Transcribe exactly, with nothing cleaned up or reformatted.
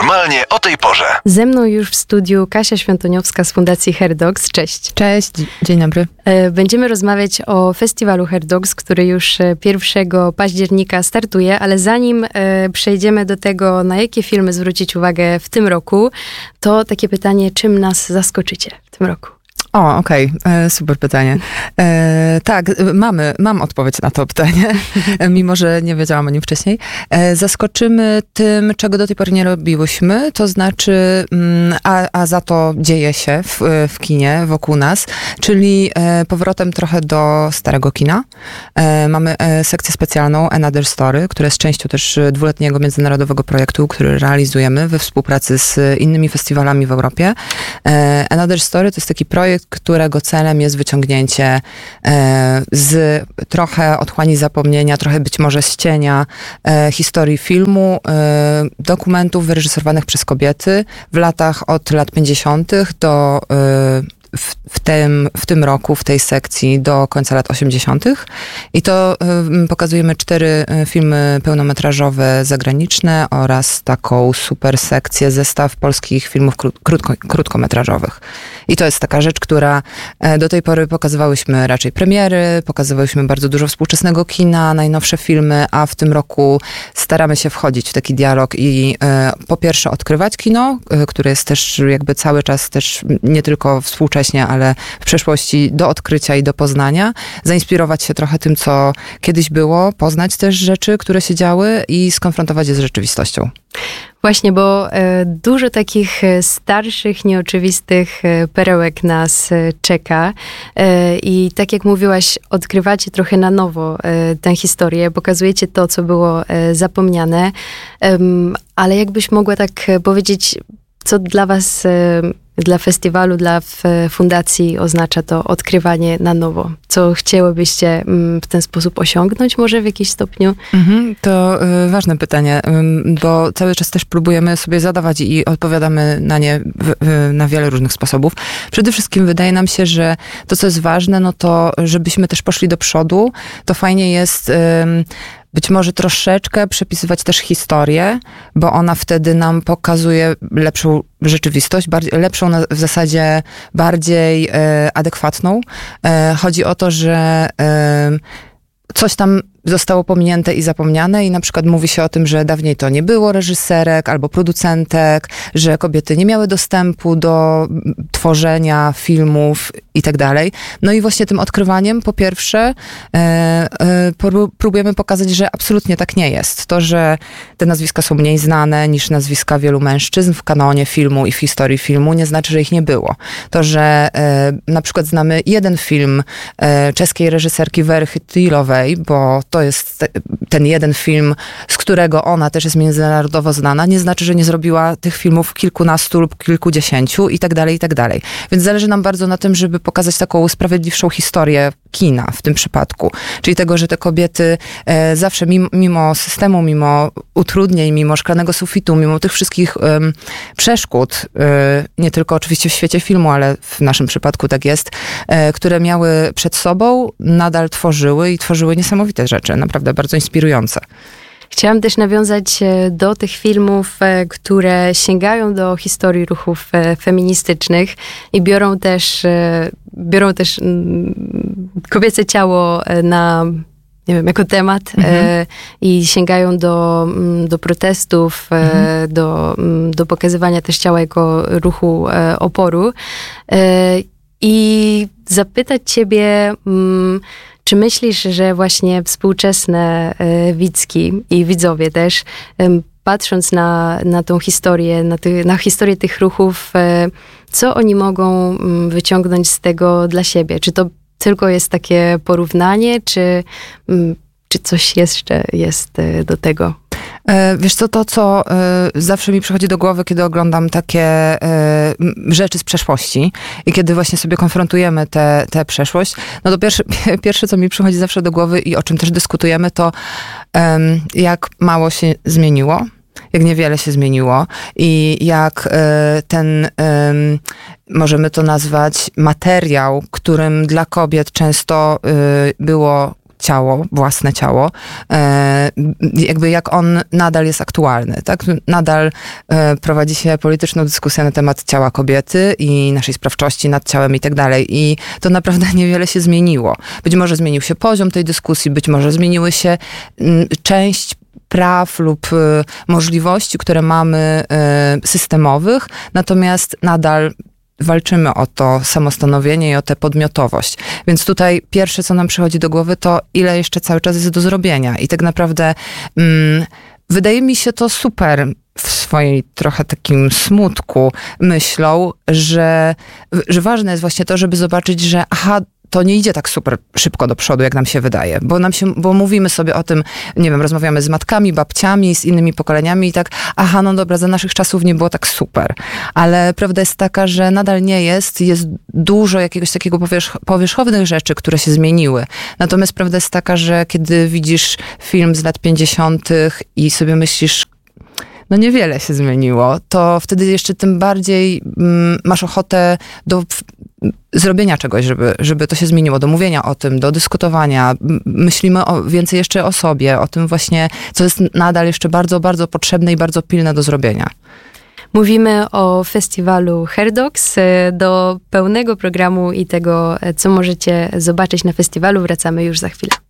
Normalnie o tej porze. Ze mną już w studiu Kasia Świątoniowska z Fundacji Hair Dogs. Cześć. Cześć, dzień dobry. Będziemy rozmawiać o festiwalu Hair Dogs, który już pierwszego października startuje, ale zanim przejdziemy do tego, na jakie filmy zwrócić uwagę w tym roku, to takie pytanie, czym nas zaskoczycie w tym roku? O, okej, okay. Super pytanie. E, tak, mamy, mam odpowiedź na to pytanie, mimo że nie wiedziałam o nim wcześniej. E, zaskoczymy tym, czego do tej pory nie robiłyśmy, to znaczy, a, a za to dzieje się w, w kinie wokół nas, czyli e, powrotem trochę do starego kina. E, mamy e, sekcję specjalną Another Story, która jest częścią też dwuletniego międzynarodowego projektu, który realizujemy we współpracy z innymi festiwalami w Europie. E, Another Story to jest taki projekt, którego celem jest wyciągnięcie e, z trochę otchłani zapomnienia, trochę być może z cienia e, historii filmu, e, dokumentów wyreżyserowanych przez kobiety w latach od lat pięćdziesiątych do e, W, w, tym, w tym roku, w tej sekcji do końca lat osiemdziesiątych. I to y, pokazujemy cztery y, filmy pełnometrażowe zagraniczne oraz taką super sekcję, zestaw polskich filmów kró, krótko, krótkometrażowych. I to jest taka rzecz, która y, do tej pory pokazywałyśmy raczej premiery, pokazywałyśmy bardzo dużo współczesnego kina, najnowsze filmy, a w tym roku staramy się wchodzić w taki dialog i y, po pierwsze odkrywać kino, y, które jest też jakby cały czas też nie tylko współcześnie, ale w przeszłości do odkrycia i do poznania, zainspirować się trochę tym, co kiedyś było, poznać też rzeczy, które się działy i skonfrontować je z rzeczywistością. Właśnie, bo e, dużo takich starszych, nieoczywistych e, perełek nas e, czeka e, i tak jak mówiłaś, odkrywacie trochę na nowo e, tę historię, pokazujecie to, co było e, zapomniane, e, ale jakbyś mogła tak powiedzieć, co dla was, e, dla festiwalu, dla fundacji oznacza to odkrywanie na nowo? Co chciałybyście w ten sposób osiągnąć może w jakimś stopniu? Mhm, to y, ważne pytanie, y, bo cały czas też próbujemy sobie zadawać i odpowiadamy na nie w, y, na wiele różnych sposobów. Przede wszystkim wydaje nam się, że to, co jest ważne, no to żebyśmy też poszli do przodu. To fajnie jest y, być może troszeczkę przepisywać też historię, bo ona wtedy nam pokazuje lepszą rzeczywistość, bardziej, lepszą na, w zasadzie bardziej e, adekwatną. E, chodzi o to, że e, coś tam zostało pominięte i zapomniane i na przykład mówi się o tym, że dawniej to nie było reżyserek albo producentek, że kobiety nie miały dostępu do tworzenia filmów i tak dalej. No i właśnie tym odkrywaniem po pierwsze e, e, próbujemy pokazać, że absolutnie tak nie jest. To, że te nazwiska są mniej znane niż nazwiska wielu mężczyzn w kanonie filmu i w historii filmu, nie znaczy, że ich nie było. To, że e, na przykład znamy jeden film e, czeskiej reżyserki Wery Chytilowej, bo to jest te, ten jeden film, z którego ona też jest międzynarodowo znana, nie znaczy, że nie zrobiła tych filmów kilkunastu lub kilkudziesięciu i tak dalej, i tak dalej. Więc zależy nam bardzo na tym, żeby pokazać taką sprawiedliwszą historię kina w tym przypadku. Czyli tego, że te kobiety e, zawsze mimo, mimo systemu, mimo utrudnień, mimo szklanego sufitu, mimo tych wszystkich e, przeszkód, e, nie tylko oczywiście w świecie filmu, ale w naszym przypadku tak jest, e, które miały przed sobą, nadal tworzyły i tworzyły niesamowite rzeczy, naprawdę bardzo inspirujące. Chciałam też nawiązać do tych filmów, które sięgają do historii ruchów feministycznych i biorą też, biorą też kobiece ciało na, nie wiem, jako temat mhm. i sięgają do, do protestów, mhm. do, do pokazywania też ciała jako ruchu oporu. I zapytać ciebie, czy myślisz, że właśnie współczesne y, widzki i widzowie też, y, patrząc na, na tą historię, na, ty, na historię tych ruchów, y, co oni mogą y, wyciągnąć z tego dla siebie? Czy to tylko jest takie porównanie, czy, y, czy coś jeszcze jest y, do tego? Wiesz co, to co y, zawsze mi przychodzi do głowy, kiedy oglądam takie y, rzeczy z przeszłości i kiedy właśnie sobie konfrontujemy tę te, te przeszłość, no to pierwsze, pierwsze, co mi przychodzi zawsze do głowy i o czym też dyskutujemy, to y, jak mało się zmieniło, jak niewiele się zmieniło i jak y, ten, y, możemy to nazwać materiał, którym dla kobiet często y, było ciało, własne ciało, e, jakby jak on nadal jest aktualny, tak? Nadal e, prowadzi się polityczną dyskusję na temat ciała kobiety i naszej sprawczości nad ciałem i tak dalej. I to naprawdę niewiele się zmieniło. Być może zmienił się poziom tej dyskusji, być może zmieniły się m, część praw lub y, możliwości, które mamy y, systemowych, natomiast nadal walczymy o to samostanowienie i o tę podmiotowość. Więc tutaj pierwsze, co nam przychodzi do głowy, to ile jeszcze cały czas jest do zrobienia. I tak naprawdę mm, wydaje mi się to super w swojej trochę takim smutku myślą, że, że ważne jest właśnie to, żeby zobaczyć, że aha, to nie idzie tak super szybko do przodu, jak nam się wydaje, bo nam się, bo mówimy sobie o tym, nie wiem, rozmawiamy z matkami, babciami, z innymi pokoleniami i tak, aha, no dobra, za naszych czasów nie było tak super, ale prawda jest taka, że nadal nie jest, jest dużo jakiegoś takiego powierzch- powierzchownych rzeczy, które się zmieniły. Natomiast prawda jest taka, że kiedy widzisz film z lat pięćdziesiątych i sobie myślisz, no niewiele się zmieniło, to wtedy jeszcze tym bardziej mm, masz ochotę do f- zrobienia czegoś, żeby, żeby to się zmieniło, do mówienia o tym, do dyskutowania. Myślimy o, więcej jeszcze o sobie, o tym właśnie, co jest nadal jeszcze bardzo, bardzo potrzebne i bardzo pilne do zrobienia. Mówimy o festiwalu Herdogs. Do pełnego programu i tego, co możecie zobaczyć na festiwalu, wracamy już za chwilę.